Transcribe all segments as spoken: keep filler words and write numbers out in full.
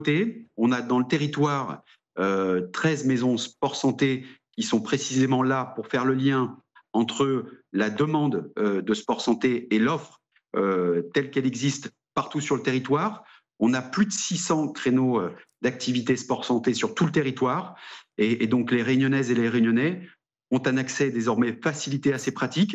côté, on a dans le territoire euh, treize maisons sport santé qui sont précisément là pour faire le lien entre la demande euh, de sport santé et l'offre euh, telle qu'elle existe partout sur le territoire. On a plus de six cents créneaux euh, d'activité sport santé sur tout le territoire. Et, et donc, les Réunionnaises et les Réunionnais ont un accès désormais facilité à ces pratiques,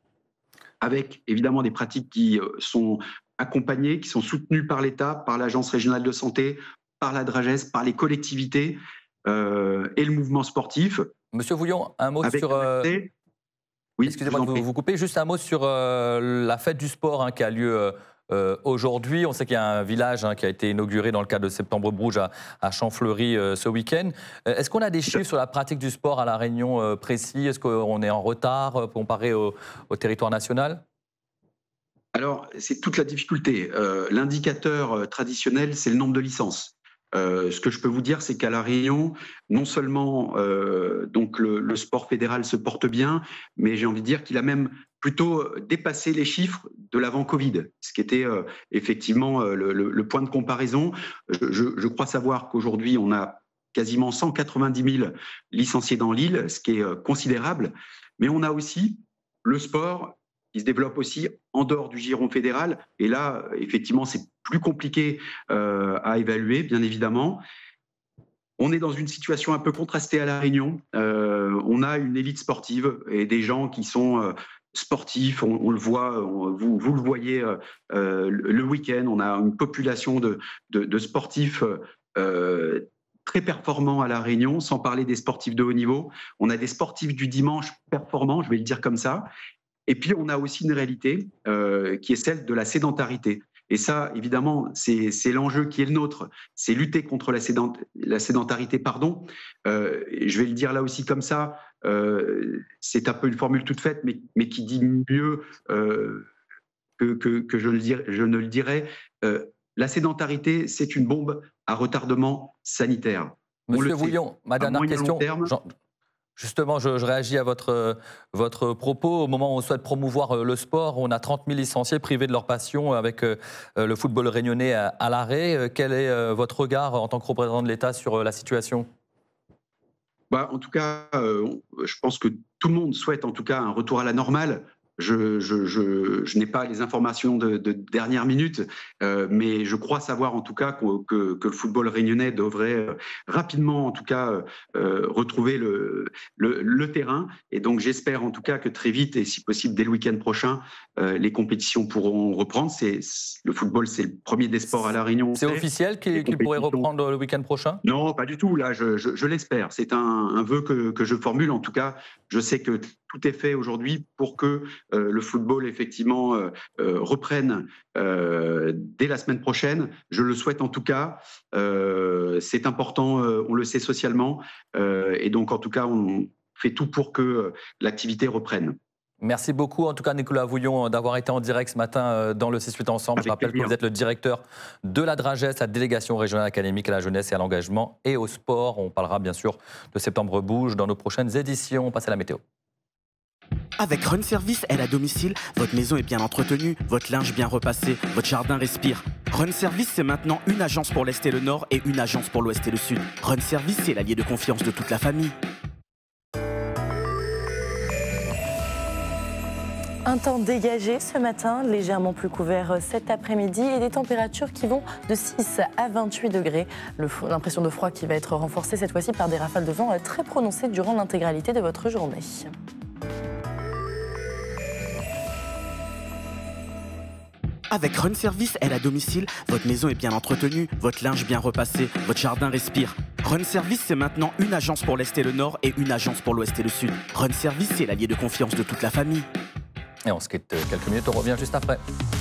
avec évidemment des pratiques qui euh, sont accompagnées, qui sont soutenues par l'État, par l'Agence régionale de santé, par la DRAGES, par les collectivités euh, et le mouvement sportif. Monsieur Vouillon, un mot sur... Euh... Oui, excusez-moi de vous, vous couper, juste un mot sur euh, la fête du sport hein, qui a lieu... Euh... Euh, aujourd'hui, on sait qu'il y a un village hein, qui a été inauguré dans le cadre de Septembre Rouge à, à Champfleury euh, ce week-end. Euh, est-ce qu'on a des chiffres sur la pratique du sport à La Réunion euh, précis? Est-ce qu'on est en retard euh, comparé au, au territoire national? Alors, c'est toute la difficulté. Euh, l'indicateur euh, traditionnel, c'est le nombre de licences. Euh, ce que je peux vous dire, c'est qu'à La Réunion, non seulement euh, donc le, le sport fédéral se porte bien, mais j'ai envie de dire qu'il a même plutôt dépassé les chiffres de l'avant-Covid, ce qui était euh, effectivement euh, le, le, le point de comparaison. Je, je, je crois savoir qu'aujourd'hui, on a quasiment cent quatre-vingt-dix mille licenciés dans l'île, ce qui est euh, considérable, mais on a aussi le sport qui se développe aussi en dehors du giron fédéral. Et là, effectivement, c'est plus compliqué euh, à évaluer, bien évidemment. On est dans une situation un peu contrastée à La Réunion. Euh, on a une élite sportive et des gens qui sont euh, sportifs. On, on le voit, on, vous, vous le voyez euh, le week-end. On a une population de, de, de sportifs euh, très performants à La Réunion, sans parler des sportifs de haut niveau. On a des sportifs du dimanche performants, je vais le dire comme ça. Et puis, on a aussi une réalité euh, qui est celle de la sédentarité. Et ça, évidemment, c'est, c'est l'enjeu qui est le nôtre. C'est lutter contre la, sédent, la sédentarité. Pardon. Euh, je vais le dire là aussi comme ça. Euh, c'est un peu une formule toute faite, mais, mais qui dit mieux euh, que, que, que je, le dir, je ne le dirais. Euh, la sédentarité, c'est une bombe à retardement sanitaire. Monsieur Vouillon, ma dernière question. Jean... Justement, je, je réagis à votre, votre propos. Au moment où on souhaite promouvoir le sport, on a trente mille licenciés privés de leur passion avec le football réunionnais à, à l'arrêt. Quel est votre regard en tant que représentant de l'État sur la situation ? Bah, en tout cas, euh, je pense que tout le monde souhaite en tout cas un retour à la normale. Je, je, je, je n'ai pas les informations de, de dernière minute, euh, mais je crois savoir en tout cas que, que, que le football réunionnais devrait euh, rapidement en tout cas euh, retrouver le, le, le terrain. Et donc j'espère en tout cas que très vite et si possible dès le week-end prochain, euh, les compétitions pourront reprendre. C'est, le football, c'est le premier des sports à La Réunion. C'est officiel qu'il, qu'il pourrait reprendre le week-end prochain ? Non, pas du tout. Là, je, je, je l'espère. C'est un, un vœu que, que je formule. En tout cas, je sais que tout est fait aujourd'hui pour que euh, le football, effectivement, euh, euh, reprenne euh, dès la semaine prochaine. Je le souhaite en tout cas. Euh, c'est important, euh, on le sait socialement. Euh, et donc, en tout cas, on fait tout pour que euh, l'activité reprenne. Merci beaucoup, en tout cas, Nicolas Vouillon, d'avoir été en direct ce matin dans le six huit Ensemble. Avec Je rappelle plaisir. Que vous êtes le directeur de la DRAGES, la délégation régionale académique à la jeunesse et à l'engagement et au sport. On parlera bien sûr de Septembre Rouge dans nos prochaines éditions. On passe à la météo. Avec Run Service, aide à domicile, votre maison est bien entretenue, votre linge bien repassé, votre jardin respire. Run Service, c'est maintenant une agence pour l'Est et le Nord et une agence pour l'Ouest et le Sud. Run Service, c'est l'allié de confiance de toute la famille. Un temps dégagé ce matin, légèrement plus couvert cet après-midi et des températures qui vont de six à vingt-huit degrés. Le, l'impression de froid qui va être renforcée cette fois-ci par des rafales de vent très prononcées durant l'intégralité de votre journée. Avec Run Service, aide à domicile, votre maison est bien entretenue, votre linge bien repassé, votre jardin respire. Run Service, c'est maintenant une agence pour l'Est et le Nord et une agence pour l'Ouest et le Sud. Run Service, c'est l'allié de confiance de toute la famille. Et on se quitte quelques minutes, on revient juste après.